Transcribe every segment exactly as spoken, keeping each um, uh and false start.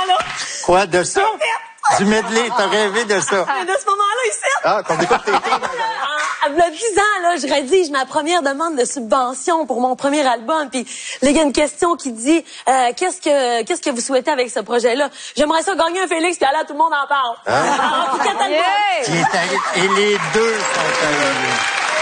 moment-là. Quoi, de ça? Du medley, t'as rêvé de ça? Mais de ce moment-là, ici. Ah, qu'on écoute tes tunes. Il y a dix ans, là, je rédige ma première demande de subvention pour mon premier album. Puis là, il y a une question qui dit euh, qu'est-ce que qu'est-ce que vous souhaitez avec ce projet-là? J'aimerais ça gagner un Félix, puis là, tout le monde en parle. Hein? Alors, puis, Yeah. Il est arrivé, et les deux sont arrivés.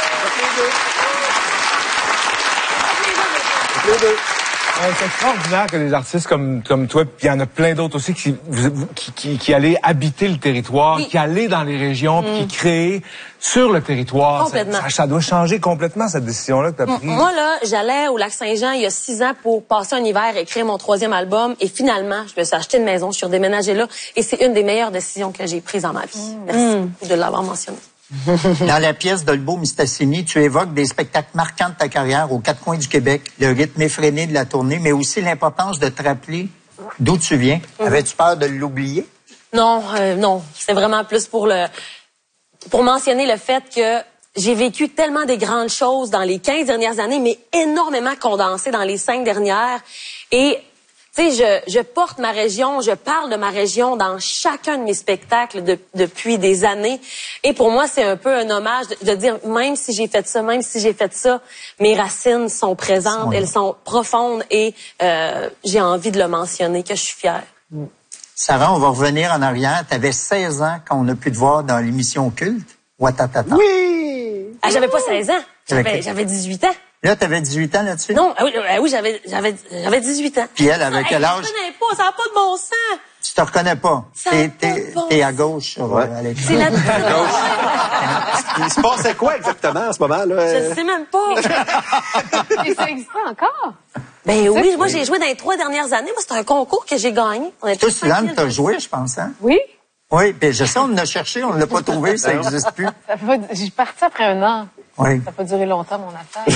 Les deux. Ouais, c'est extraordinaire que des artistes comme, comme toi, puis il y en a plein d'autres aussi qui, qui, qui, qui allaient habiter le territoire, oui. qui allaient dans les régions, mm. puis qui créaient sur le territoire. Complètement. Ça, ça doit changer complètement, cette décision-là que tu as prise. Moi, là, j'allais au Lac-Saint-Jean il y a six ans pour passer un hiver et écrire mon troisième album. Et finalement, je me suis acheté une maison, je suis redéménagée là. Et c'est une des meilleures décisions que j'ai prises dans ma vie. Mm. Merci mm. de l'avoir mentionné. Dans la pièce d'Olbeau-Mistassini, tu évoques des spectacles marquants de ta carrière aux quatre coins du Québec, le rythme effréné de la tournée, mais aussi l'importance de te rappeler d'où tu viens. Mm-hmm. Avais-tu peur de l'oublier? Non, euh, non. C'est vraiment plus pour le pour mentionner le fait que j'ai vécu tellement des grandes choses dans les quinze dernières années, mais énormément condensées dans les cinq dernières. Et tu sais, je, je porte ma région, je parle de ma région dans chacun de mes spectacles de, depuis des années. Et pour moi, c'est un peu un hommage de, de dire, même si j'ai fait ça, même si j'ai fait ça, mes racines sont présentes, oui. elles sont profondes et euh, j'ai envie de le mentionner, que je suis fière. Sarah, on va revenir en arrière. Tu avais seize ans quand on a pu te voir dans l'émission Culte. Ouattatata. Oui! Ah, j'avais pas seize ans, j'avais, j'avais dix-huit ans. Là, t'avais dix-huit ans là-dessus? Non, ah oui, ah oui j'avais, j'avais, j'avais dix-huit ans. Puis elle, avec quel âge? Je reconnais pas, ça n'a pas de bon sens. Tu te reconnais pas? T'es, t'es, bon t'es à gauche, ouais. euh, C'est la gauche. Il se passait quoi exactement en ce moment-là? Je sais même pas. Et ça existe encore? Ben oui, moi, j'ai joué dans les trois dernières années. Moi, c'est un concours que j'ai gagné. Toi, Suzanne, t'as joué, je pense, hein? Oui. Oui, puis je sais, on l'a cherché, on ne l'a pas trouvé, ça n'existe plus. Ça peut, j'ai parti après un an. Oui. Ça n'a pas duré longtemps, mon affaire.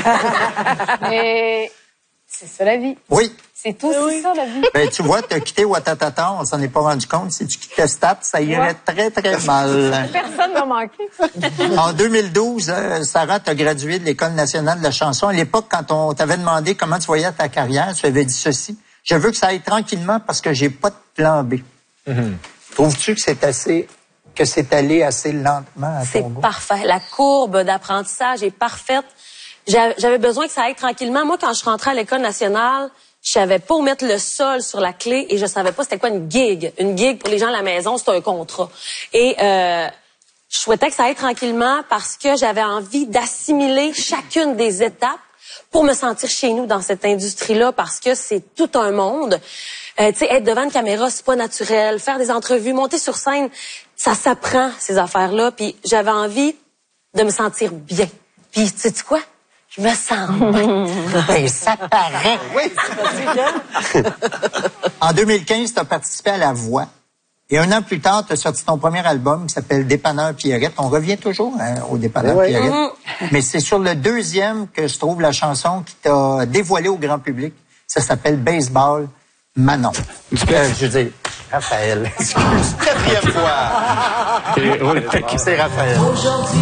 Mais c'est ça, la vie. Oui. C'est tout, c'est oui. ça, la vie. Ben, tu vois, tu as quitté Ouattatata, on s'en est pas rendu compte. Si tu quittais Stat, ça irait ouais. très, très mal. Personne m'a manqué. En deux mille douze, euh, Sarah, tu as gradué de l'École nationale de la chanson. À l'époque, quand on t'avait demandé comment tu voyais ta carrière, tu avais dit ceci. Je veux que ça aille tranquillement parce que j'ai pas de plan B. Mm-hmm. Trouves-tu que c'est assez, que c'est allé assez lentement à C'est ton goût? Parfait. La courbe d'apprentissage est parfaite. J'avais besoin que ça aille tranquillement. Moi, quand je rentrais à l'École nationale, je savais pas où mettre le sol sur la clé et je savais pas c'était quoi une gig. Une gig, pour les gens à la maison, c'est un contrat. Et euh, je souhaitais que ça aille tranquillement parce que j'avais envie d'assimiler chacune des étapes pour me sentir chez nous dans cette industrie-là parce que c'est tout un monde. Euh, tu sais, être devant une caméra, c'est pas naturel. Faire des entrevues, monter sur scène, ça s'apprend, ces affaires-là. Puis j'avais envie de me sentir bien. Puis, tu sais quoi? Je me sens bien. Ben, ça paraît. Oui. En deux mille quinze, tu as participé à La Voix. Et un an plus tard, tu as sorti ton premier album qui s'appelle Dépanneur Pierrette. On revient toujours hein, au Dépanneur oui. Pierrette. Mm-hmm. Mais c'est sur le deuxième que je trouve la chanson qui t'a dévoilé au grand public. Ça s'appelle Baseball Manon. Euh, je veux dire, Raphaël. Excuse. Quatrième fois. C'est Raphaël.